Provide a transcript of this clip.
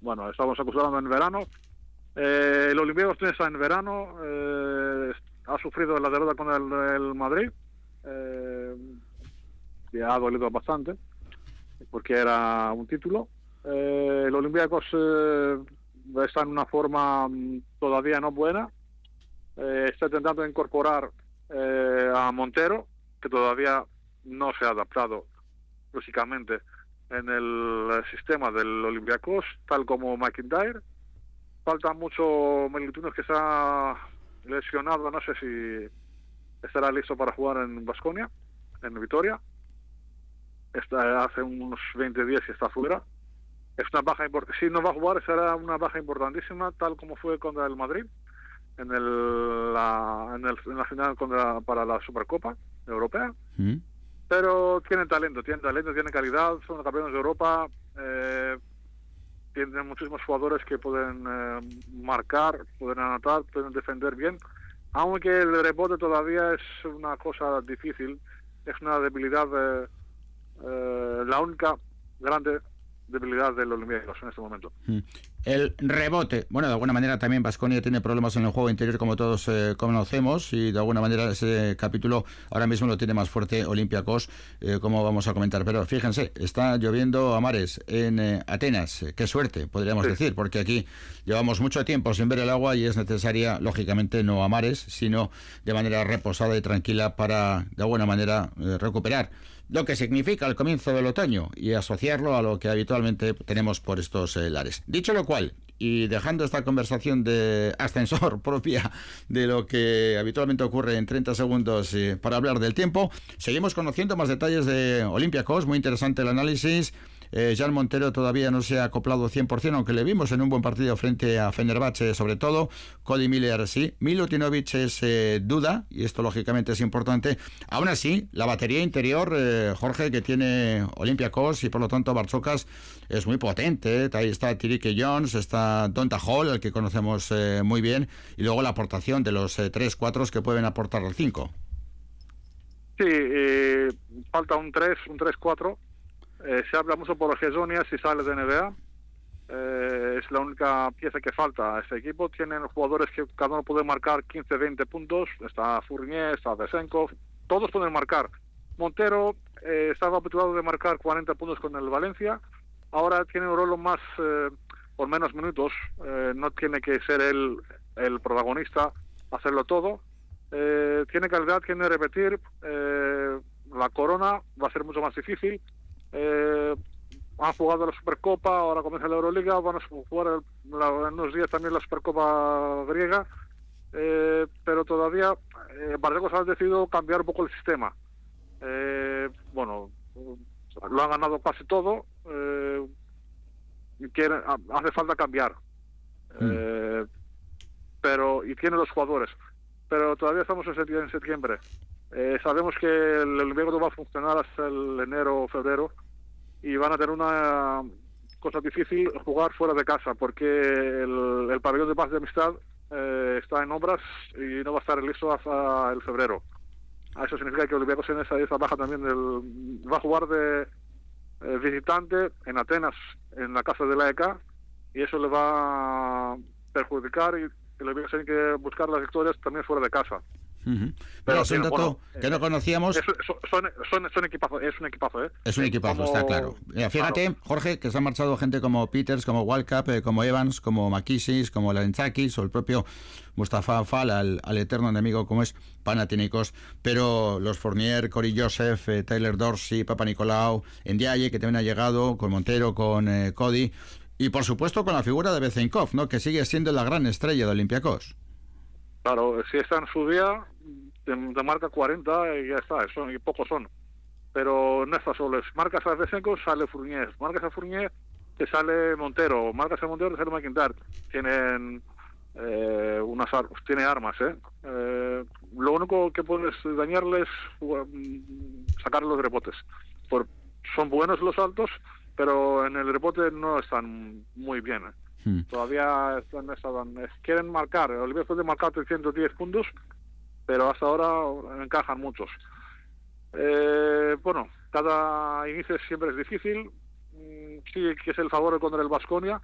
bueno, estamos acostumbrados en verano. El Olympiacos tiene esa en verano, ha sufrido la derrota con el Madrid, que ha dolido bastante, porque era un título. El Olympiacos está en una forma todavía no buena, está intentando incorporar a Montero, que todavía no se ha adaptado lógicamente en el sistema del Olympiacos, tal como McIntyre. Falta mucho Milutinovic, que se ha lesionado, no sé si estará listo para jugar en Baskonia, en Vitoria. Hace unos 20 días que está fuera. Es una baja importante. Si no va a jugar, será una baja importantísima, tal como fue contra el Madrid en la final para la Supercopa Europea. Pero tiene talento, tiene calidad, son campeones de Europa. Tienen muchísimos jugadores que pueden marcar, pueden anotar, pueden defender bien, aunque el rebote todavía es una cosa difícil, es una debilidad, la única grande debilidad del Olympiacos en este momento. El rebote, bueno, de alguna manera también Baskonia tiene problemas en el juego interior, como todos conocemos, y de alguna manera ese capítulo ahora mismo lo tiene más fuerte Olympiacos, como vamos a comentar. Pero fíjense, está lloviendo a mares en Atenas. Qué suerte, podríamos decir, porque aquí llevamos mucho tiempo sin ver el agua y es necesaria, lógicamente, no a mares, sino de manera reposada y tranquila para, de alguna manera, recuperar lo que significa el comienzo del otoño y asociarlo a lo que habitualmente tenemos por estos lares. Dicho lo cual, y dejando esta conversación de ascensor propia de lo que habitualmente ocurre en 30 segundos para hablar del tiempo, seguimos conociendo más detalles de Olympiacos. Muy interesante el análisis. Jan Montero todavía no se ha acoplado 100%, aunque le vimos en un buen partido frente a Fenerbahce sobre todo. Cody Miller sí. Milutinovic es duda, y esto lógicamente es importante. Aún así, la batería interior, Jorge, que tiene Olympiacos, y por lo tanto Barzokas, es muy potente. Ahí está Tyreke Jones, está Donta Hall, el que conocemos muy bien, y luego la aportación de los 3-4 que pueden aportar al 5. Sí, falta un 3-4. Se habla mucho por Hezonja si sale de NBA. Es la única pieza que falta a este equipo. Tienen jugadores que cada uno puede marcar 15-20 puntos. Está Fournier, está Vesenkov. Todos pueden marcar. Montero estaba habituado de marcar 40 puntos con el Valencia. Ahora tiene un rol más por menos minutos. No tiene que ser él el protagonista, hacerlo todo. Tiene calidad, tiene repetir. La corona va a ser mucho más difícil. Han jugado la Supercopa, ahora comienza la Euroliga, van a jugar en unos días también la Supercopa griega, pero todavía Barcelona ha decidido cambiar un poco el sistema. Bueno, lo han ganado casi todo, hace falta cambiar, y tiene los jugadores, pero todavía estamos en septiembre. Sabemos que el Olympiacos va a funcionar hasta el enero o febrero, y van a tener una cosa difícil jugar fuera de casa, porque el pabellón de paz de amistad está en obras y no va a estar listo hasta el febrero. Eso significa que Olympiacos en esa baja también va a jugar de visitante en Atenas, en la casa de la EK, y eso le va a perjudicar, y el Olympiacos tiene que buscar las victorias también fuera de casa. Pero es un dato que no conocíamos. Son equipazos, es un equipazo, ¿eh? Es un equipazo, está claro. Mira, fíjate, claro, Jorge, que se han marchado gente como Peters, como Walcap, como Evans, como Makisis, como Larentzakis, o el propio Mustafa Fall, al eterno enemigo como es Panathinaikos. Pero los Fournier, Corey Joseph, Tyler Dorsey, Papa Nicolau, Ndiaye, que también ha llegado, con Montero, con Cody, y por supuesto con la figura de Vesenkov, ¿no?, que sigue siendo la gran estrella de Olympiacos. Claro, si está en su día, te marca 40 y ya está, y pocos son. Pero no está solo, marcas a Vesenkov, sale Fournier, marcas a Fournier, te sale Montero, marcas a Montero, te sale McIntyre. Tienen tiene armas, lo único que puedes dañarles es sacar los rebotes. Son buenos los altos, pero en el rebote no están muy bien, Todavía quieren marcar. Olivia puede marcar 310 puntos, pero hasta ahora encajan muchos. Bueno, cada inicio siempre es difícil. Sí que es el favor contra el Baskonia,